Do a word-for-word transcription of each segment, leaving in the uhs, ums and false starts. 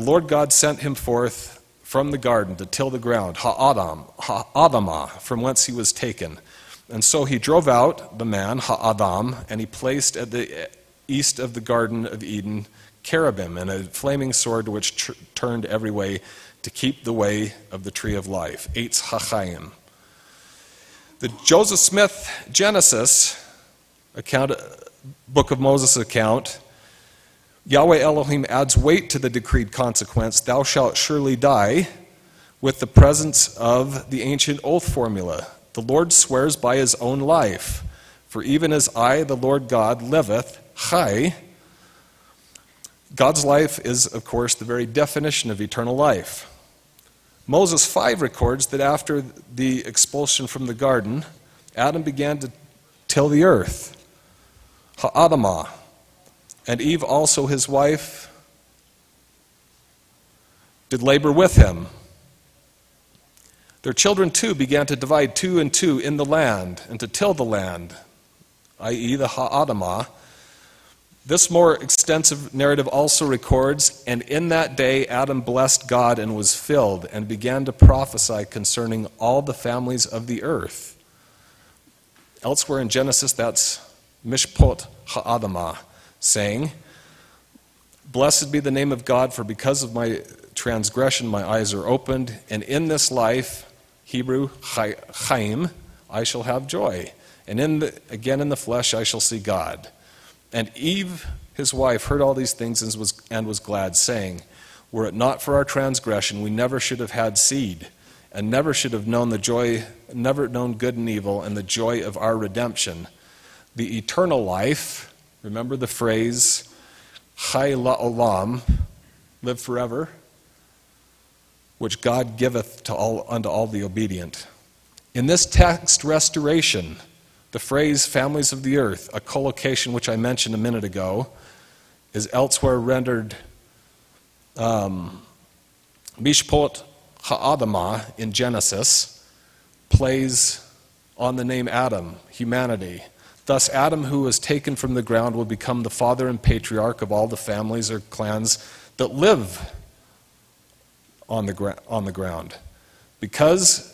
Lord God sent him forth from the garden to till the ground, Ha'adam, Ha'adamah, from whence he was taken. And so he drove out the man, Ha'adam, and he placed at the east of the Garden of Eden cherubim and a flaming sword which tr- turned every way to keep the way of the tree of life, Eitz HaChaim. The Joseph Smith Genesis account, Book of Moses account, Yahweh Elohim adds weight to the decreed consequence, thou shalt surely die, with the presence of the ancient oath formula. The Lord swears by his own life, for even as I, the Lord God, liveth, Chai. God's life is, of course, the very definition of eternal life. Moses five records that after the expulsion from the garden, Adam began to till the earth, Ha'adamah, and Eve also his wife did labor with him. Their children too began to divide two and two in the land and to till the land, that is the Ha'adamah. This more extensive narrative also records, and in that day Adam blessed God and was filled and began to prophesy concerning all the families of the earth. Elsewhere in Genesis, that's Mishpot Ha'adamah, saying, blessed be the name of God, for because of my transgression my eyes are opened, and in this life, Hebrew, Chaim, I shall have joy. And in the, again in the flesh I shall see God. And Eve, his wife, heard all these things and was, and was glad, saying, were it not for our transgression, we never should have had seed, and never should have known the joy, never known good and evil, and the joy of our redemption. The eternal life, remember the phrase, Chai la'olam, live forever, which God giveth to all unto all the obedient. In this text, restoration, the phrase families of the earth, a collocation which I mentioned a minute ago, is elsewhere rendered um, Mishpot Ha'adamah in Genesis, plays on the name Adam, humanity. Thus Adam, who was taken from the ground, will become the father and patriarch of all the families or clans that live on the, gra- on the ground. Because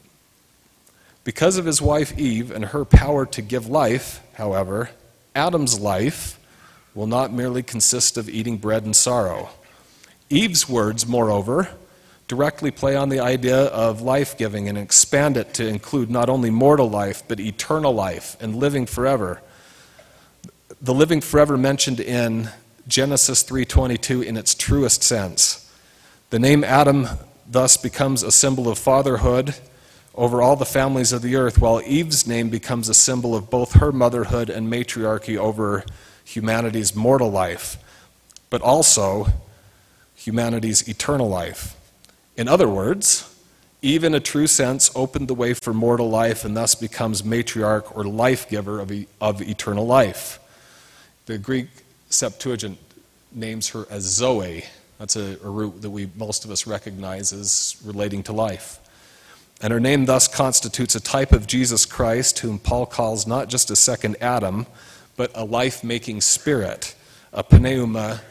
Because of his wife Eve and her power to give life, however, Adam's life will not merely consist of eating bread and sorrow. Eve's words, moreover, directly play on the idea of life-giving and expand it to include not only mortal life, but eternal life and living forever. The living forever mentioned in Genesis three twenty-two in its truest sense. The name Adam thus becomes a symbol of fatherhood over all the families of the earth, while Eve's name becomes a symbol of both her motherhood and matriarchy over humanity's mortal life, but also humanity's eternal life. In other words, Eve in a true sense opened the way for mortal life and thus becomes matriarch or life-giver of, e- of eternal life. The Greek Septuagint names her as Zoe. That's a, a root that we most of us recognize as relating to life. And her name thus constitutes a type of Jesus Christ, whom Paul calls not just a second Adam, but a life-making spirit, a pneuma,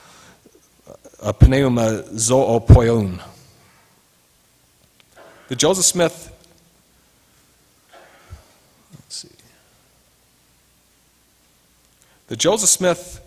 a pneuma zoopoion. The Joseph Smith, let's see, the Joseph Smith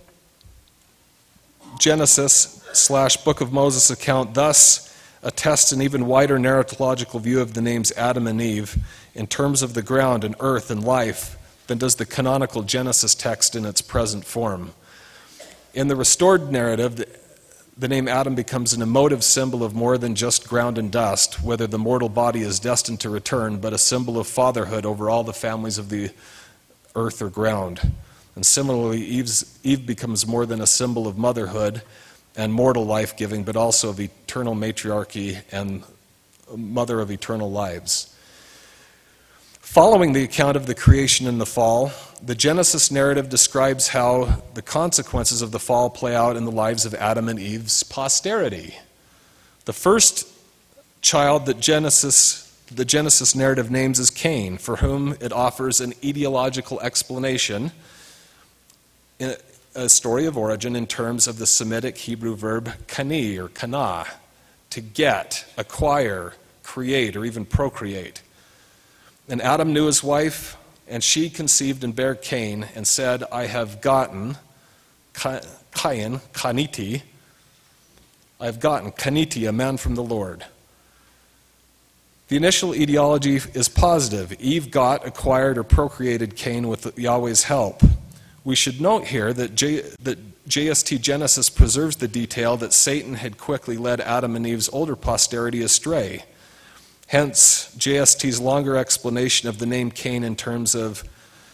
Genesis slash Book of Moses account thus attests an even wider narratological view of the names Adam and Eve in terms of the ground and earth and life than does the canonical Genesis text in its present form. In the restored narrative, the, the name Adam becomes an emotive symbol of more than just ground and dust, whether the mortal body is destined to return, but a symbol of fatherhood over all the families of the earth or ground. And similarly, Eve's, Eve becomes more than a symbol of motherhood and mortal life-giving, but also of eternal matriarchy and mother of eternal lives. Following the account of the creation and the fall, the Genesis narrative describes how the consequences of the fall play out in the lives of Adam and Eve's posterity. The first child that Genesis, the Genesis narrative names is Cain, for whom it offers an etiological explanation a story of origin in terms of the Semitic Hebrew verb kani or kana, to get, acquire, create, or even procreate. And Adam knew his wife, and she conceived and bare Cain, and said, I have gotten, Cain, kaniti, I have gotten, kaniti, a man from the Lord. The initial etiology is positive. Eve got, acquired, or procreated Cain with Yahweh's help. We should note here that, J, that J S T Genesis preserves the detail that Satan had quickly led Adam and Eve's older posterity astray. Hence, J S T's longer explanation of the name Cain in terms of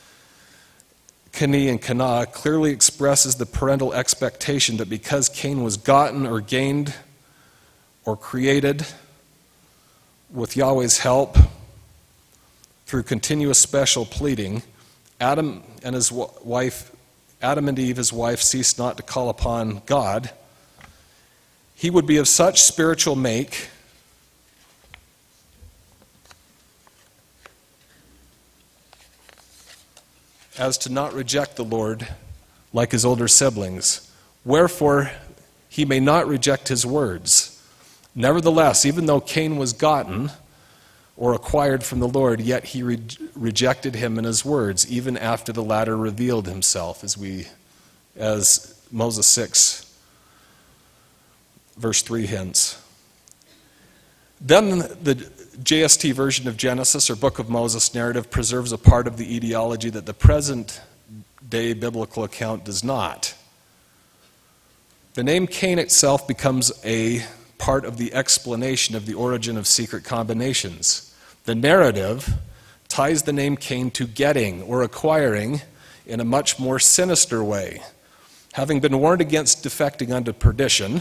Kani and Kana clearly expresses the parental expectation that because Cain was gotten or gained or created with Yahweh's help through continuous special pleading, Adam and his wife, Adam and Eve, his wife, ceased not to call upon God. He would be of such spiritual make as to not reject the Lord like his older siblings. Wherefore, he may not reject his words. Nevertheless, even though Cain was gotten or acquired from the Lord, yet he re- rejected him and his words, even after the latter revealed himself, as we, as Moses six, verse three hints. Then the J S T version of Genesis, or Book of Moses narrative, preserves a part of the etiology that the present day biblical account does not. The name Cain itself becomes a part of the explanation of the origin of secret combinations. The narrative ties the name Cain to getting or acquiring in a much more sinister way. Having been warned against defecting unto perdition,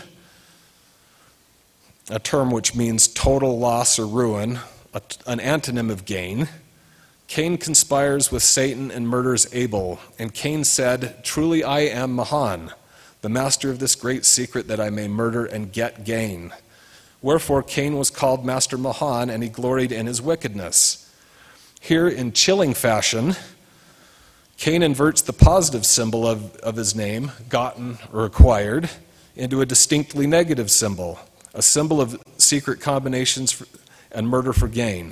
a term which means total loss or ruin, a, an antonym of gain, Cain conspires with Satan and murders Abel. And Cain said, truly I am Mahan, the master of this great secret, that I may murder and get gain. Wherefore Cain was called Master Mahan, and he gloried in his wickedness. Here, in chilling fashion, Cain inverts the positive symbol of, of his name, gotten or acquired, into a distinctly negative symbol, a symbol of secret combinations for, and murder for gain,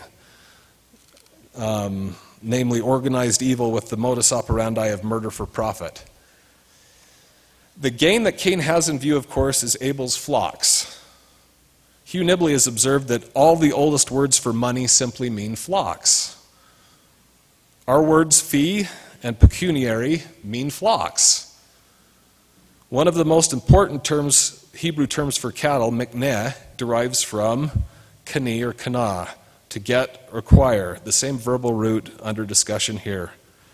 um, namely organized evil with the modus operandi of murder for profit. The gain that Cain has in view, of course, is Abel's flocks. Hugh Nibley has observed that all the oldest words for money simply mean flocks. Our words fee and pecuniary mean flocks. One of the most important terms, Hebrew terms for cattle, mikneh, derives from kani or kana, to get or acquire, the same verbal root under discussion here.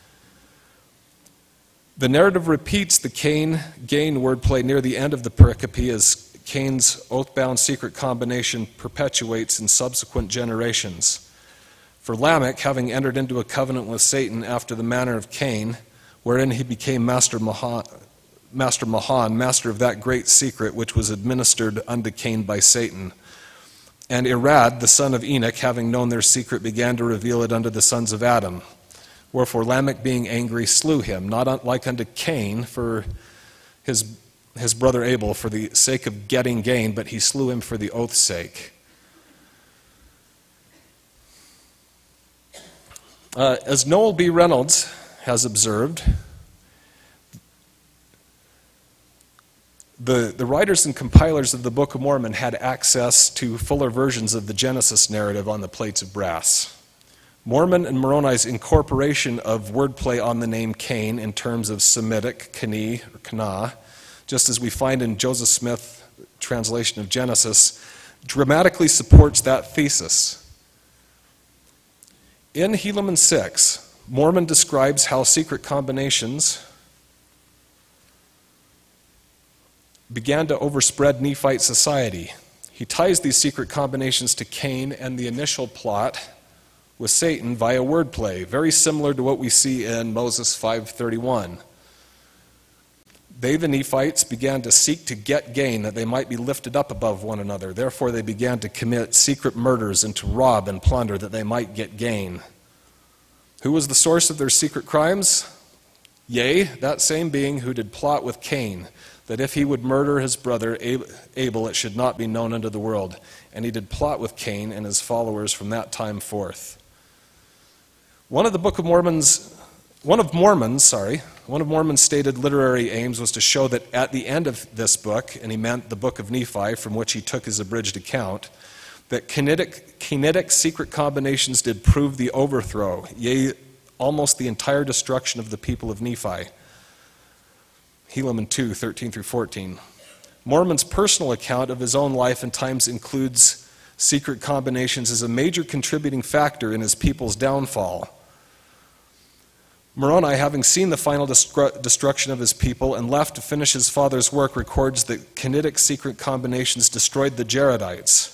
The narrative repeats the Cain-gain wordplay near the end of the pericope as Cain's oath-bound secret combination perpetuates in subsequent generations. For Lamech, having entered into a covenant with Satan after the manner of Cain, wherein he became Master Mahan, Master Mahan, master of that great secret which was administered unto Cain by Satan. And Irad, the son of Enoch, having known their secret, began to reveal it unto the sons of Adam. Wherefore Lamech, being angry, slew him, not like unto Cain for his, his brother Abel, for the sake of getting gain, but he slew him for the oath's sake. Uh, as Noel B. Reynolds has observed, the, the writers and compilers of the Book of Mormon had access to fuller versions of the Genesis narrative on the plates of brass. Mormon and Moroni's incorporation of wordplay on the name Cain in terms of Semitic, Kani, or Kana, just as we find in Joseph Smith's translation of Genesis, dramatically supports that thesis. In Helaman six, Mormon describes how secret combinations began to overspread Nephite society. He ties these secret combinations to Cain and the initial plot with Satan via wordplay, very similar to what we see in Moses five thirty-one. They, the Nephites, began to seek to get gain, that they might be lifted up above one another. Therefore they began to commit secret murders and to rob and plunder, that they might get gain. Who was the source of their secret crimes? Yea, that same being who did plot with Cain, that if he would murder his brother Abel, it should not be known unto the world. And he did plot with Cain and his followers from that time forth. One of the Book of Mormon's, one of Mormon's, sorry, one of Mormon's stated literary aims was to show that at the end of this book, and he meant the book of Nephi, from which he took his abridged account, that kinetic, kinetic secret combinations did prove the overthrow, yea, almost the entire destruction of the people of Nephi. Helaman two, thirteen through fourteen. Mormon's personal account of his own life and times includes secret combinations as a major contributing factor in his people's downfall. Moroni, having seen the final destru- destruction of his people and left to finish his father's work, records that kinetic secret combinations destroyed the Jaredites.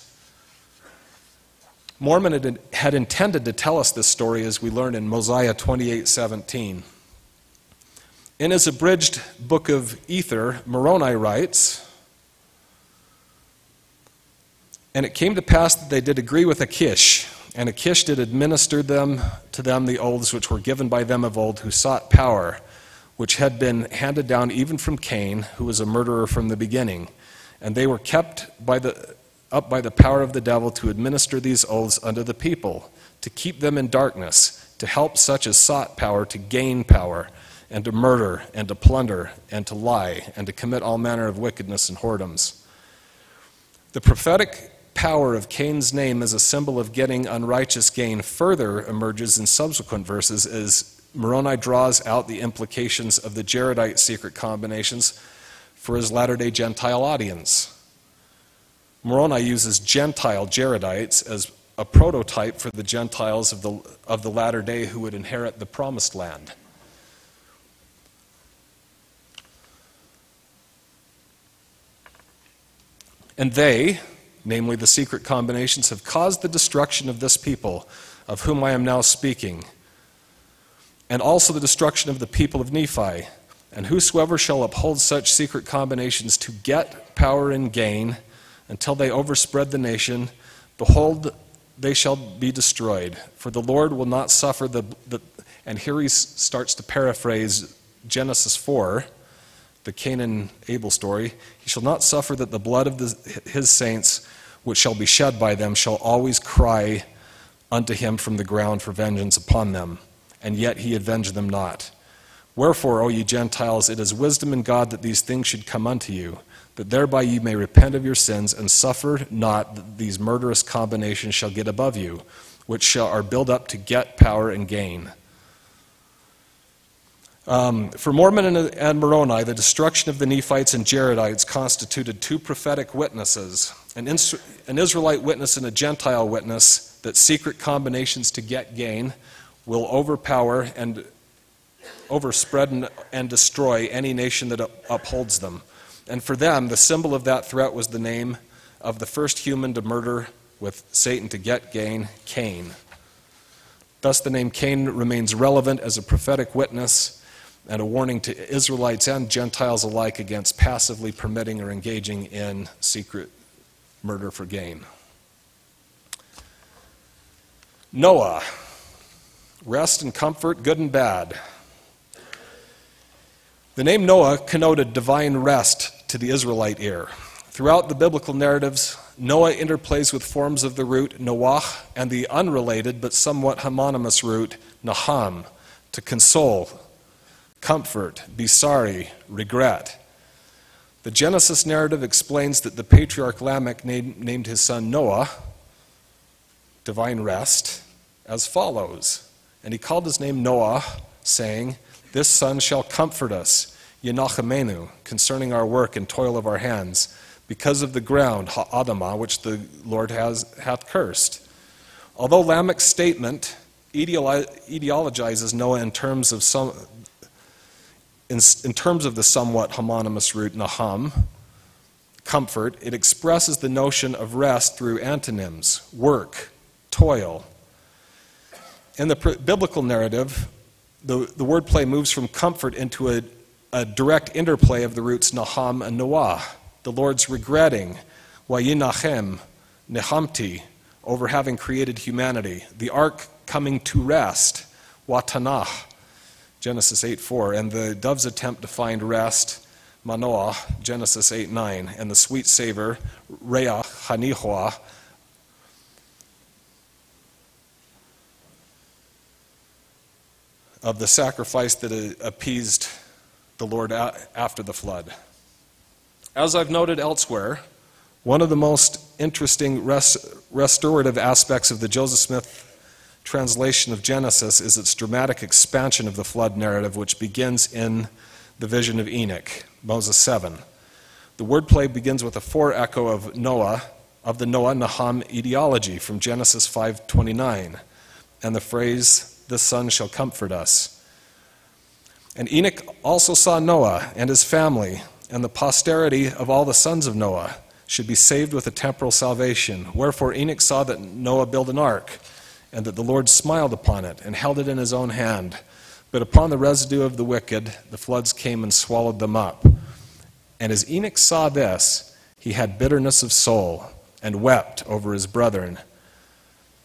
Mormon had, had intended to tell us this story, as we learn in Mosiah twenty-eight seventeen. In his abridged book of Ether, Moroni writes, "And it came to pass that they did agree with Achish, and Achish did administer them to them the oaths which were given by them of old, who sought power, which had been handed down even from Cain, who was a murderer from the beginning. And they were kept by the up by the power of the devil to administer these oaths unto the people, to keep them in darkness, to help such as sought power to gain power, and to murder, and to plunder, and to lie, and to commit all manner of wickedness and whoredoms." The prophetic power of Cain's name as a symbol of getting unrighteous gain further emerges in subsequent verses as Moroni draws out the implications of the Jaredite secret combinations for his latter-day Gentile audience. Moroni uses Gentile Jaredites as a prototype for the Gentiles of the, of the latter day who would inherit the promised land. And they, namely the secret combinations, have caused the destruction of this people, of whom I am now speaking, and also the destruction of the people of Nephi. And whosoever shall uphold such secret combinations to get power and gain, until they overspread the nation, behold, they shall be destroyed. For the Lord will not suffer the, the and here he starts to paraphrase Genesis four, the Cain-Abel story. He shall not suffer that the blood of the, his saints, which shall be shed by them, shall always cry unto him from the ground for vengeance upon them, and yet he avenged them not. Wherefore, O ye Gentiles, it is wisdom in God that these things should come unto you, that thereby ye may repent of your sins, and suffer not that these murderous combinations shall get above you, which shall are built up to get power and gain. Um, for Mormon and, and Moroni, the destruction of the Nephites and Jaredites constituted two prophetic witnesses, an, Is- an Israelite witness and a Gentile witness, that secret combinations to get gain will overpower and overspread and, and destroy any nation that upholds them. And for them, the symbol of that threat was the name of the first human to murder with Satan to get gain, Cain. Thus the name Cain remains relevant as a prophetic witness and a warning to Israelites and Gentiles alike against passively permitting or engaging in secret murder for gain. Noah, rest and comfort, good and bad. The name Noah connoted divine rest to the Israelite ear. Throughout the biblical narratives, Noah interplays with forms of the root Noach and the unrelated but somewhat homonymous root Naham, to console, comfort, be sorry, regret. The Genesis narrative explains that the patriarch Lamech named, named his son Noah, divine rest, as follows. And he called his name Noah, saying, "This son shall comfort us, Yenachemenu, concerning our work and toil of our hands, because of the ground, ha'adamah, which the Lord has hath cursed." Although Lamech's statement ideologizes Noah in terms of some, in, in terms of the somewhat homonymous root Naham, comfort, it expresses the notion of rest through antonyms, work, toil. In the biblical narrative, the, the wordplay moves from comfort into a, a direct interplay of the roots Naham and Noah. The Lord's regretting, Wayinachem, Nehamti, over having created humanity. The ark coming to rest, Watanah, Genesis eight four, and the dove's attempt to find rest, Manoah, Genesis eight nine, and the sweet savor, Reah, Hanihoah, of the sacrifice that appeased the Lord after the flood. As I've noted elsewhere, one of the most interesting rest, restorative aspects of the Joseph Smith translation of Genesis is its dramatic expansion of the flood narrative, which begins in the vision of Enoch, Moses seven. The wordplay begins with a fore-echo of Noah, of the Noah-Nahum etiology from Genesis five twenty-nine, and the phrase, "The Son shall comfort us." And Enoch also saw Noah and his family, and the posterity of all the sons of Noah should be saved with a temporal salvation. Wherefore Enoch saw that Noah built an ark, and that the Lord smiled upon it and held it in his own hand. But upon the residue of the wicked, the floods came and swallowed them up. And as Enoch saw this, he had bitterness of soul and wept over his brethren,